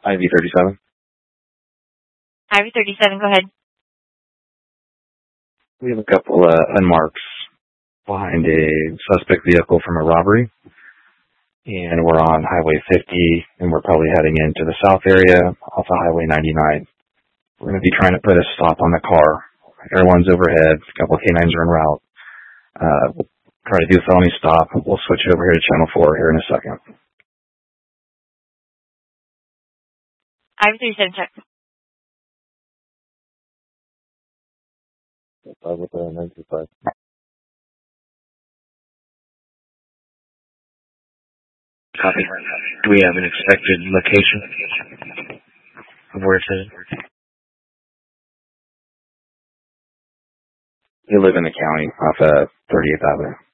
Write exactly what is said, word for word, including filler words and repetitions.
I V thirty-seven. I V thirty-seven, go ahead. We have a couple uh, unmarks behind a suspect vehicle from a robbery. And we're on Highway fifty, and we're probably heading into the south area off of Highway ninety-nine. We're going to be trying to put a stop on the car. Everyone's overhead. A couple of canines are en route. Uh, we'll try to do a felony stop. We'll switch over here to Channel four here in a second. I V thirty-seven, check. five with the nine two five. Copy. Do we have an expected location of where it's headed? You live in the county off of thirty-eighth Avenue.